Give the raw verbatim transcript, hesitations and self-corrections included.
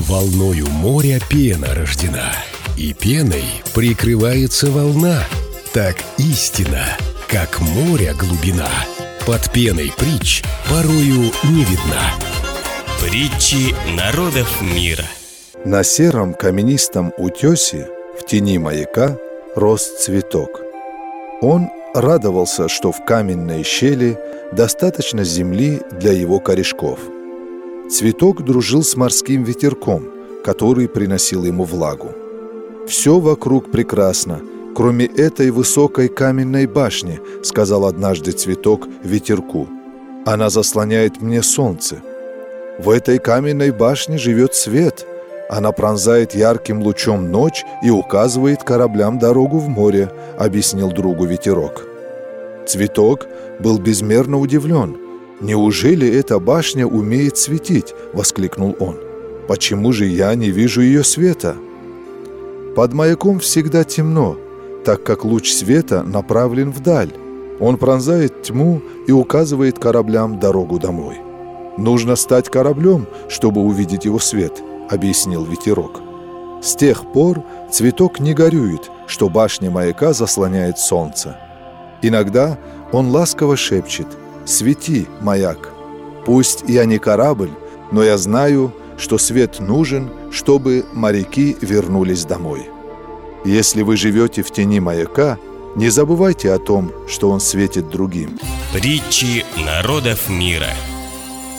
Волною моря пена рождена, и пеной прикрывается волна. Так истина, как моря глубина, под пеной притч порою не видна. Притчи народов мира. На сером каменистом утесе в тени маяка рос цветок. Он радовался, что в каменной щели достаточно земли для его корешков. Цветок дружил с морским ветерком, который приносил ему влагу. «Все вокруг прекрасно, кроме этой высокой каменной башни», — сказал однажды цветок ветерку. «Она заслоняет мне солнце. В этой каменной башне живет свет. Она пронзает ярким лучом ночь и указывает кораблям дорогу в море», — объяснил другу ветерок. Цветок был безмерно удивлен. «Неужели эта башня умеет светить?» — воскликнул он. «Почему же я не вижу ее света?» Под маяком всегда темно, так как луч света направлен вдаль. Он пронзает тьму и указывает кораблям дорогу домой. «Нужно стать кораблем, чтобы увидеть его свет», — объяснил ветерок. С тех пор цветок не горюет, что башня маяка заслоняет солнце. Иногда он ласково шепчет: «Свети, маяк! Пусть я не корабль, но я знаю, что свет нужен, чтобы моряки вернулись домой». Если вы живете в тени маяка, не забывайте о том, что он светит другим. Притчи народов мира.